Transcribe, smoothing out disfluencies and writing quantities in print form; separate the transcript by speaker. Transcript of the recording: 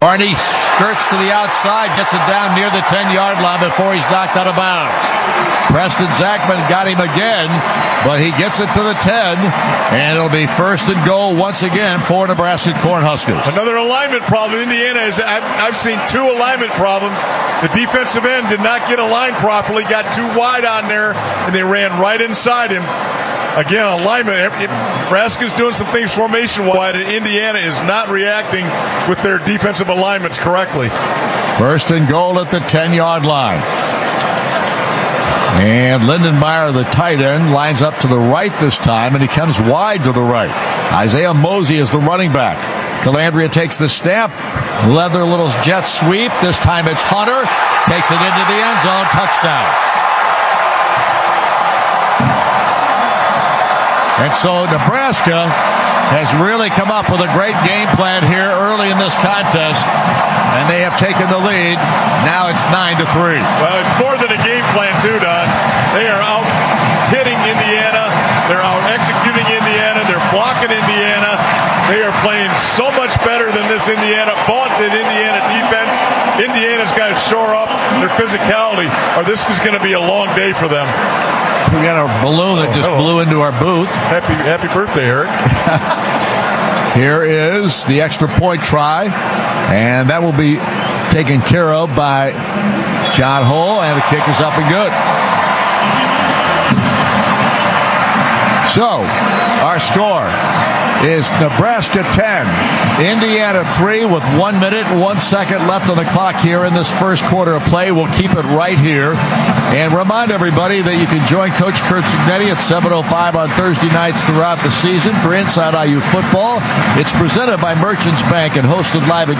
Speaker 1: Barney skirts to the outside, gets it down near the 10-yard line before he's knocked out of bounds. Preston Zachman got him again, but he gets it to the 10, and it'll be first and goal once again for Nebraska Cornhuskers.
Speaker 2: Another alignment problem. Indiana is. I've seen two alignment problems. The defensive end did not get aligned properly, got too wide on there, and they ran right inside him. Again, alignment. Nebraska's doing some things formation-wide, and Indiana is not reacting with their defensive alignments correctly.
Speaker 1: First and goal at the 10-yard line. And Lindenmeyer, the tight end, lines up to the right this time, and he comes wide to the right. Isaiah Mosey is the running back. Calandria takes the snap. Leather little jet sweep. This time it's Hunter. Takes it into the end zone. Touchdown. And so Nebraska has really come up with a great game plan here early in this contest, and they have taken the lead. Now it's 9-3.
Speaker 2: Well, it's more than a game plan, too, Don. They are out hitting Indiana. They're out executing Indiana. They're blocking Indiana. They are playing so much better than this vaunted Indiana defense. Indiana's got to shore up their physicality, or this is going to be a long day for them.
Speaker 1: We got a balloon that just blew into our booth.
Speaker 2: Happy birthday, Eric.
Speaker 1: Here is the extra point try, and that will be taken care of by John Hull, and the kick is up and good. So, our score is Nebraska 10, Indiana 3 with 1 minute and 1 second left on the clock here in this first quarter of play. We'll keep it right here and remind everybody that you can join Coach Kurt Cignetti at 7:05 on Thursday nights throughout the season for Inside IU Football. It's presented by Merchants Bank and hosted live at